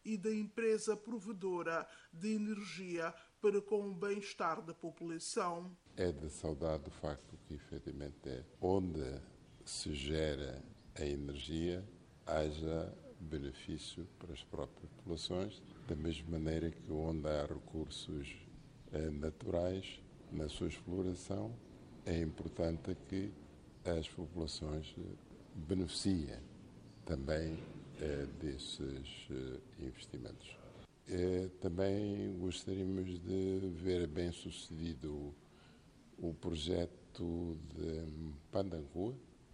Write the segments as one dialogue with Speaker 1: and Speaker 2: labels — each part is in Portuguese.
Speaker 1: e da empresa provedora de energia para com o bem-estar da população.
Speaker 2: É de saudade o facto que, efetivamente, é onde se gera a energia, haja benefício para as próprias populações, da mesma maneira que onde há recursos naturais, na sua exploração, é importante que as populações beneficiem também desses investimentos. Também gostaríamos de ver bem sucedido o projeto de Pandangoa,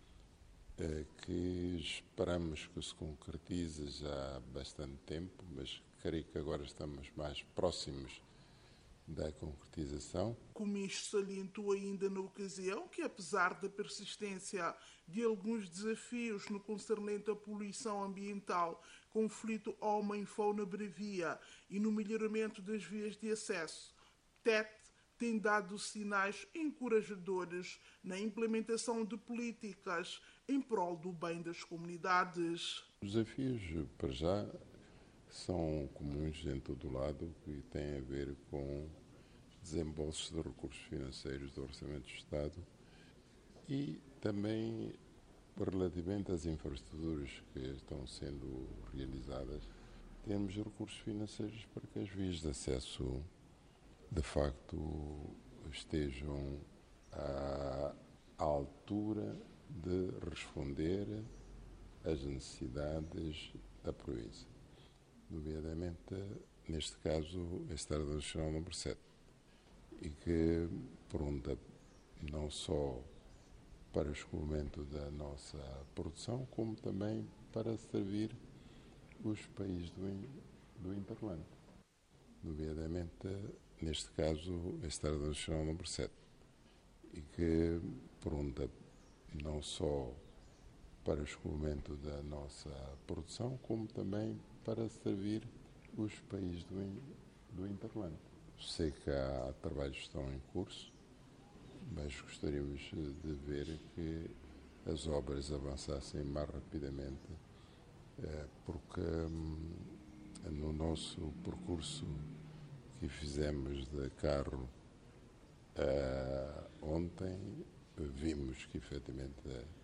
Speaker 2: que esperamos que se concretize já há bastante tempo, mas creio que agora estamos mais próximos da concretização.
Speaker 1: O ministro salientou ainda na ocasião que, apesar da persistência de alguns desafios no concernente à poluição ambiental, conflito homem-fauna bravia e no melhoramento das vias de acesso, TET tem dado sinais encorajadores na implementação de políticas em prol do bem das comunidades.
Speaker 2: Os desafios, para já, são comuns em todo o lado e têm a ver com desembolsos de recursos financeiros do Orçamento do Estado e também relativamente às infraestruturas que estão sendo realizadas, temos recursos financeiros para que as vias de acesso de facto estejam à altura de responder às necessidades da província. Nomeadamente, neste caso, a Estrada Nacional número 7, e que pronta não só para o escoamento da nossa produção, como também para servir os países do Interland. Nomeadamente, neste caso, a Estrada Nacional número 7, e que pronta não só para o escoamento da nossa produção, como também para servir os países do Interland. Sei que há trabalhos que estão em curso, mas gostaríamos de ver que as obras avançassem mais rapidamente, porque no nosso percurso que fizemos de carro ontem, vimos que efetivamente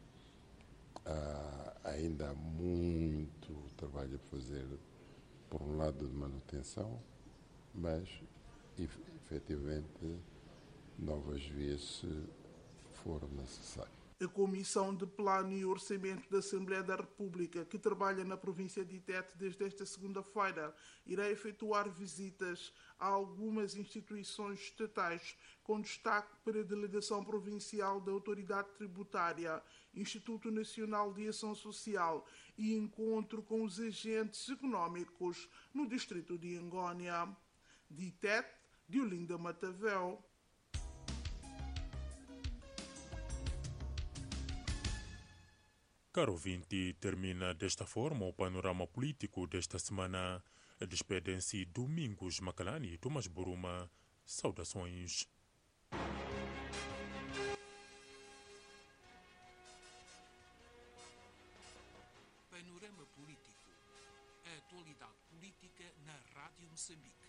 Speaker 2: ainda há muito trabalho a fazer, por um lado de manutenção, mas efetivamente novas vias se for necessário.
Speaker 1: A Comissão de Plano e Orçamento da Assembleia da República, que trabalha na província de Tete desde esta segunda-feira, irá efetuar visitas a algumas instituições estatais, com destaque para a Delegação Provincial da Autoridade Tributária, Instituto Nacional de Ação Social e encontro com os agentes económicos no distrito de Angônia. De Tete, Diolinda Matavel.
Speaker 3: Caro ouvinte, termina desta forma o panorama político desta semana. Despedem-se Domingos Macalani e Thomas Buruma. Saudações.
Speaker 4: Panorama político. A atualidade política na Rádio Moçambique.